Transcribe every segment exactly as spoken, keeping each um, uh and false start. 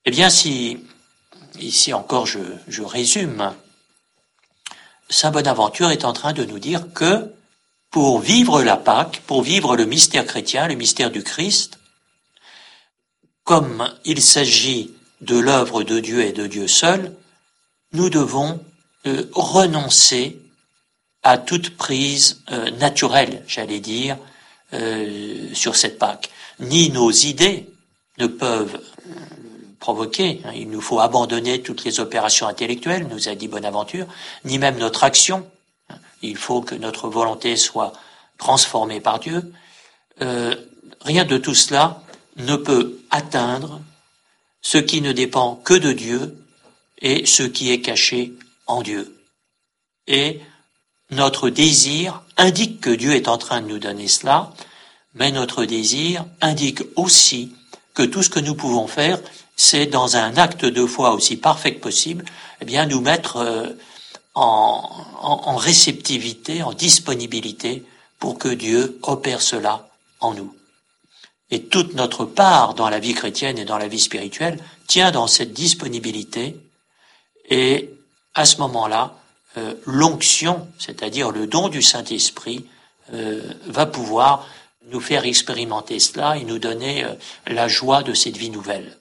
Eh bien, si, ici encore je, je résume, saint Bonaventure est en train de nous dire que pour vivre la Pâque, pour vivre le mystère chrétien, le mystère du Christ, comme il s'agit de l'œuvre de Dieu et de Dieu seul, nous devons euh, renoncer à toute prise euh, naturelle, j'allais dire, euh, sur cette Pâque. Ni nos idées ne peuvent euh, provoquer, hein, il nous faut abandonner toutes les opérations intellectuelles, nous a dit Bonaventure, ni même notre action. Il faut que notre volonté soit transformée par Dieu. Euh, rien de tout cela ne peut atteindre ce qui ne dépend que de Dieu et ce qui est caché en Dieu. Et notre désir indique que Dieu est en train de nous donner cela, mais notre désir indique aussi que tout ce que nous pouvons faire, c'est dans un acte de foi aussi parfait que possible, eh bien nous mettre euh, en, en, en réceptivité, en disponibilité pour que Dieu opère cela en nous. Et toute notre part dans la vie chrétienne et dans la vie spirituelle tient dans cette disponibilité. Et à ce moment-là, euh, l'onction, c'est-à-dire le don du Saint-Esprit, euh, va pouvoir nous faire expérimenter cela et nous donner euh, la joie de cette vie nouvelle.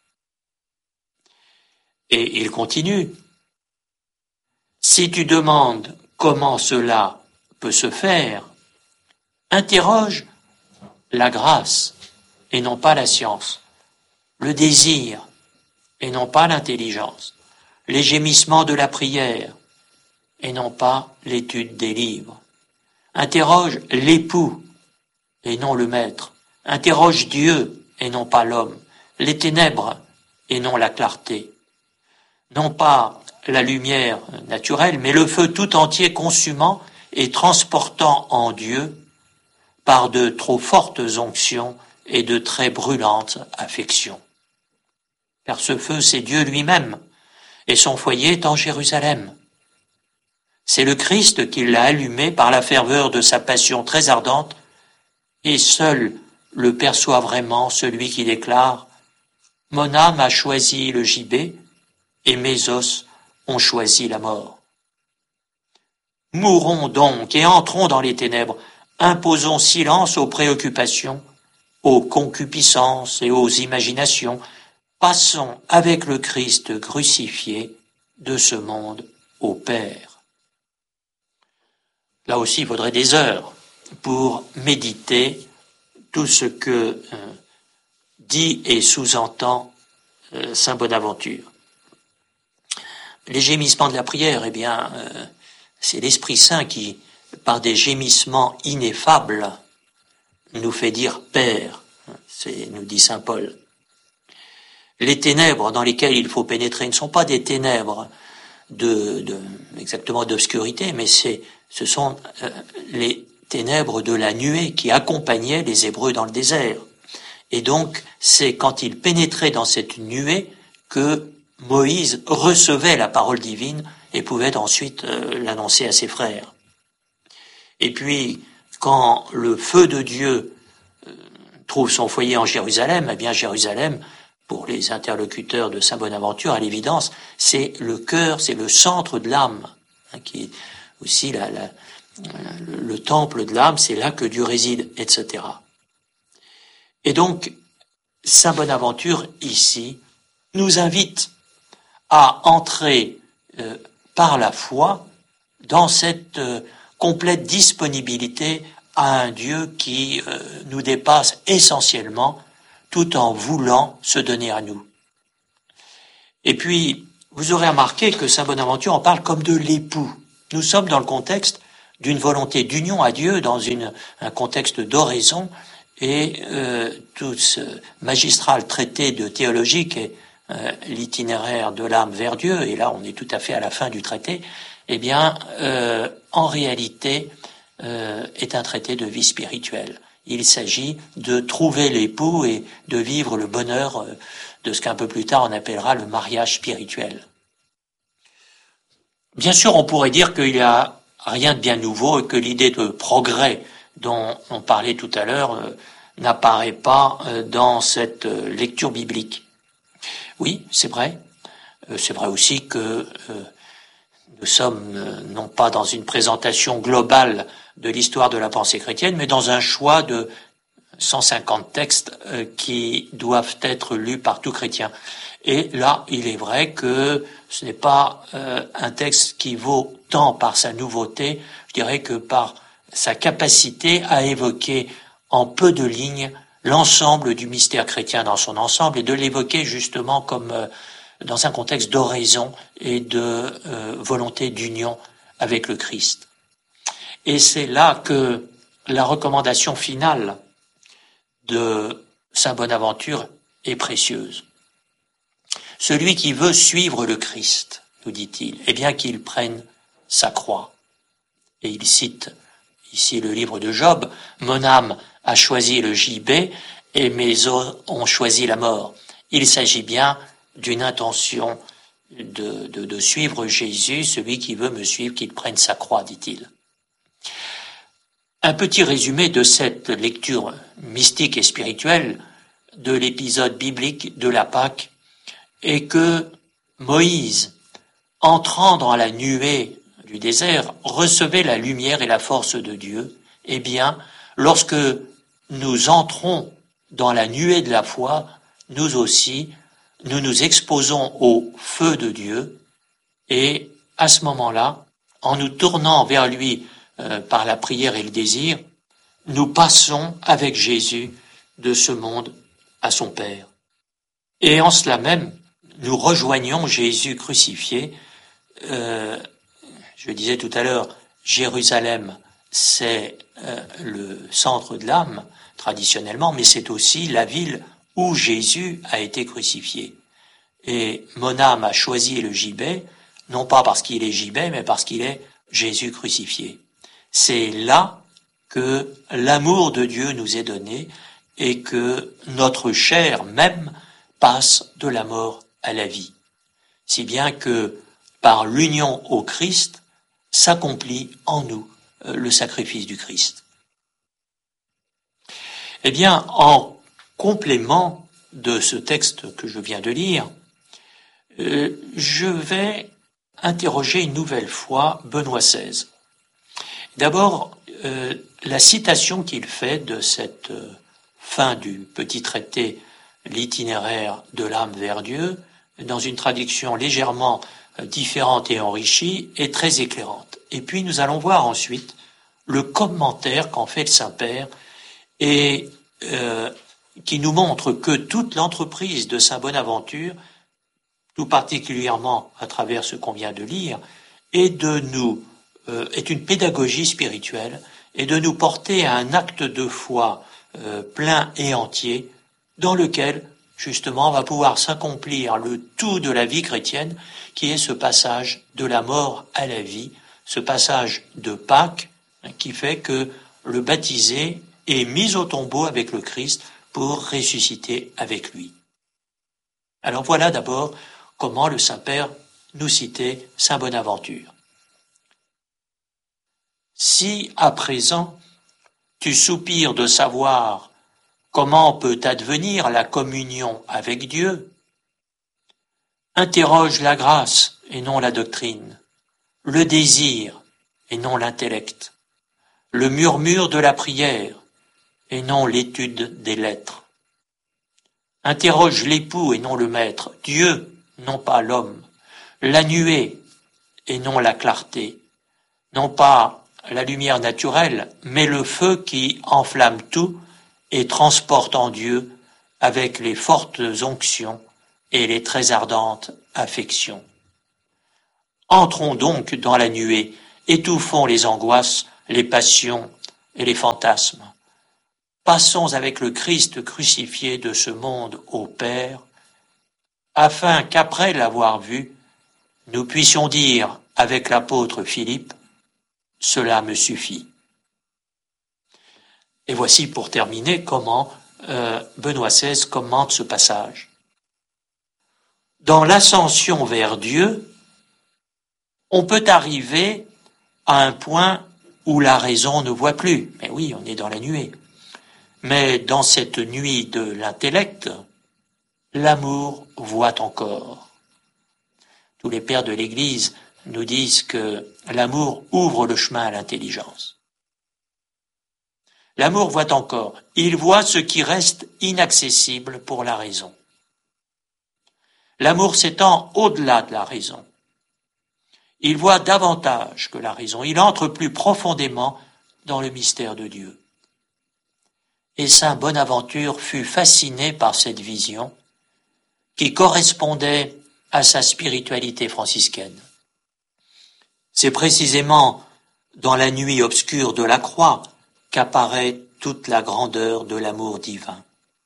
Et il continue. Si tu demandes comment cela peut se faire, interroge la grâce et non pas la science, le désir et non pas l'intelligence, les gémissements de la prière et non pas l'étude des livres. Interroge l'époux et non le maître. Interroge Dieu et non pas l'homme, les ténèbres et non la clarté. Non pas la lumière naturelle, mais le feu tout entier consumant et transportant en Dieu par de trop fortes onctions et de très brûlantes affections. Car ce feu, c'est Dieu lui-même, et son foyer est en Jérusalem. C'est le Christ qui l'a allumé par la ferveur de sa passion très ardente, et seul le perçoit vraiment celui qui déclare « Mon âme a choisi le gibet, et mes os ont choisi la mort. » Mourons donc et entrons dans les ténèbres, imposons silence aux préoccupations, aux concupiscences et aux imaginations, passons avec le Christ crucifié de ce monde au Père. Là aussi, il faudrait des heures pour méditer tout ce que euh, dit et sous-entend euh, saint Bonaventure. Les gémissements de la prière, eh bien, euh, c'est l'Esprit Saint qui, par des gémissements ineffables, nous fait dire Père, c'est, nous dit saint Paul. Les ténèbres dans lesquelles il faut pénétrer ne sont pas des ténèbres de, de exactement d'obscurité, mais c'est, ce sont euh, les ténèbres de la nuée qui accompagnaient les Hébreux dans le désert. Et donc, c'est quand ils pénétraient dans cette nuée que Moïse recevait la parole divine et pouvait ensuite euh, l'annoncer à ses frères. Et puis, quand le feu de Dieu euh, trouve son foyer en Jérusalem, eh bien Jérusalem, pour les interlocuteurs de saint Bonaventure, à l'évidence, c'est le cœur, c'est le centre de l'âme, hein, qui est aussi la, la, le, le temple de l'âme, c'est là que Dieu réside, et cetera. Et donc, saint Bonaventure, ici, nous invite à entrer euh, par la foi dans cette euh, complète disponibilité à un Dieu qui euh, nous dépasse essentiellement tout en voulant se donner à nous. Et puis, vous aurez remarqué que saint Bonaventure en parle comme de l'époux. Nous sommes dans le contexte d'une volonté d'union à Dieu, dans une, un contexte d'oraison, et euh, tout ce magistral traité de théologique et euh, l'itinéraire de l'âme vers Dieu, et là on est tout à fait à la fin du traité, eh bien, euh, en réalité, euh, est un traité de vie spirituelle. Il s'agit de trouver l'époux et de vivre le bonheur de ce qu'un peu plus tard on appellera le mariage spirituel. Bien sûr, on pourrait dire qu'il n'y a rien de bien nouveau et que l'idée de progrès dont on parlait tout à l'heure euh, n'apparaît pas euh, dans cette euh, lecture biblique. Oui, c'est vrai. Euh, c'est vrai aussi que euh, nous sommes euh, non pas dans une présentation globale de l'histoire de la pensée chrétienne, mais dans un choix de cent cinquante textes euh, qui doivent être lus par tout chrétien. Et là, il est vrai que ce n'est pas euh, un texte qui vaut tant par sa nouveauté, je dirais, que par sa capacité à évoquer en peu de lignes l'ensemble du mystère chrétien dans son ensemble, et de l'évoquer justement comme euh, dans un contexte d'oraison et de euh, volonté d'union avec le Christ. Et c'est là que la recommandation finale de saint Bonaventure est précieuse. Celui qui veut suivre le Christ, nous dit-il, eh bien qu'il prenne sa croix. Et il cite ici le livre de Job, « Mon âme a choisi le gibet et mes os ont choisi la mort ». Il s'agit bien d'une intention de, de, de suivre Jésus. Celui qui veut me suivre, qu'il prenne sa croix, dit-il. Un petit résumé de cette lecture mystique et spirituelle de l'épisode biblique de la Pâque est que Moïse, entrant dans la nuée du désert, recevait la lumière et la force de Dieu. Eh bien, lorsque nous entrons dans la nuée de la foi, nous aussi, nous nous exposons au feu de Dieu, et à ce moment-là, en nous tournant vers lui euh, par la prière et le désir, nous passons avec Jésus de ce monde à son Père. Et en cela même, nous rejoignons Jésus crucifié. Euh, je le disais tout à l'heure, Jérusalem, c'est euh, le centre de l'âme, traditionnellement, mais c'est aussi la ville où Jésus a été crucifié. Et mon âme a choisi le gibet, non pas parce qu'il est gibet, mais parce qu'il est Jésus crucifié. C'est là que l'amour de Dieu nous est donné et que notre chair même passe de la mort à la vie. Si bien que par l'union au Christ s'accomplit en nous le sacrifice du Christ. Eh bien, en complément de ce texte que je viens de lire, euh, je vais interroger une nouvelle fois Benoît seize. D'abord, euh, la citation qu'il fait de cette euh, fin du petit traité L'itinéraire de l'âme vers Dieu, dans une traduction légèrement euh, différente et enrichie, est très éclairante. Et puis nous allons voir ensuite le commentaire qu'en fait le Saint-Père et euh, qui nous montre que toute l'entreprise de saint Bonaventure, tout particulièrement à travers ce qu'on vient de lire, est de nous euh, est une pédagogie spirituelle et de nous porter à un acte de foi euh, plein et entier dans lequel justement va pouvoir s'accomplir le tout de la vie chrétienne qui est ce passage de la mort à la vie, ce passage de Pâques qui fait que le baptisé est mis au tombeau avec le Christ pour ressusciter avec lui. Alors voilà d'abord comment le Saint-Père nous citait saint Bonaventure. Si à présent tu soupires de savoir comment peut advenir la communion avec Dieu, interroge la grâce et non la doctrine, le désir et non l'intellect, le murmure de la prière et non l'étude des lettres. Interroge l'époux et non le maître, Dieu, non pas l'homme, la nuée et non la clarté, non pas la lumière naturelle, mais le feu qui enflamme tout et transporte en Dieu avec les fortes onctions et les très ardentes affections. Entrons donc dans la nuée, étouffons les angoisses, les passions et les fantasmes. Passons avec le Christ crucifié de ce monde au Père, afin qu'après l'avoir vu, nous puissions dire avec l'apôtre Philippe, « Cela me suffit ». Et voici pour terminer comment euh, Benoît seize commente ce passage. Dans l'ascension vers Dieu, on peut arriver à un point où la raison ne voit plus. Mais oui, on est dans la nuée. Mais dans cette nuit de l'intellect, l'amour voit encore. Tous les pères de l'Église nous disent que l'amour ouvre le chemin à l'intelligence. L'amour voit encore. Il voit ce qui reste inaccessible pour la raison. L'amour s'étend au-delà de la raison. Il voit davantage que la raison. Il entre plus profondément dans le mystère de Dieu. Et saint Bonaventure fut fasciné par cette vision qui correspondait à sa spiritualité franciscaine. C'est précisément dans la nuit obscure de la croix qu'apparaît toute la grandeur de l'amour divin.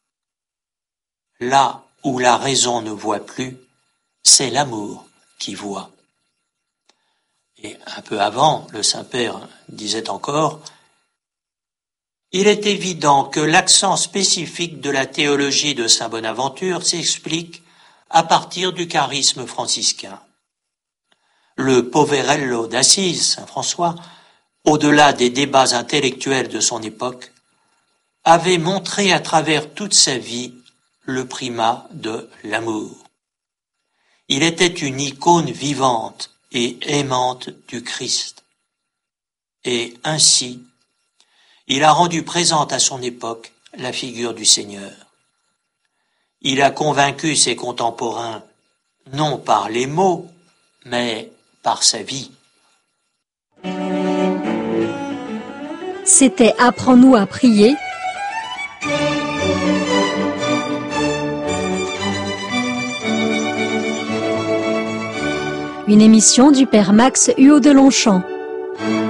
Là où la raison ne voit plus, c'est l'amour qui voit. Et un peu avant, le Saint-Père disait encore « Il est évident que l'accent spécifique de la théologie de saint Bonaventure s'explique à partir du charisme franciscain. Le Poverello d'Assise, saint François, au-delà des débats intellectuels de son époque, avait montré à travers toute sa vie le primat de l'amour. Il était une icône vivante et aimante du Christ. Et ainsi, il a rendu présente à son époque la figure du Seigneur. Il a convaincu ses contemporains non par les mots, mais par sa vie. C'était Apprends-nous à prier. Une émission du Père Max Huot de Longchamp.